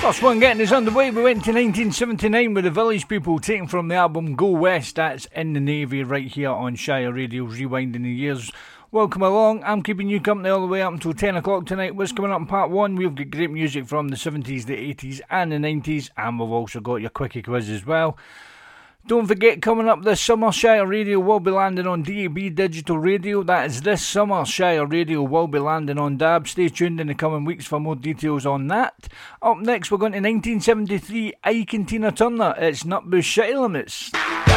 First one getting us underway, we went to 1979 with the Village People, taken from the album Go West. That's In the Navy, right here on Shire Radio, rewinding the years. Welcome along, I'm keeping you company all the way up until 10 o'clock tonight. What's coming up in part 1? We've got great music from the 70s, the 80s and the 90s, and we've also got your quickie quiz as well. Don't forget, coming up this summer, Shire Radio will be landing on DAB Digital Radio. That is this summer. Shire Radio will be landing on DAB. Stay tuned in the coming weeks for more details on that. Up next, we're going to 1973, Ike and Tina Turner. It's Nutbush City Limits.